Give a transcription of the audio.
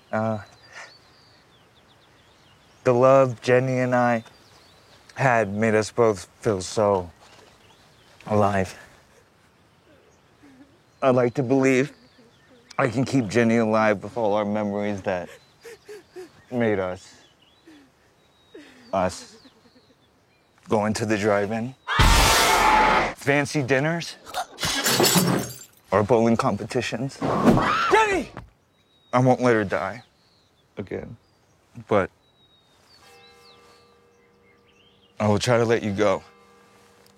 Uh, the love Jenny and I had made us both feel so alive. I'd like to believe I can keep Jenny alive with all our memories that made us. Us. Going to the drive-in. Fancy dinners. Or bowling competitions. Jenny! I won't let her die again, but I will try to let you go.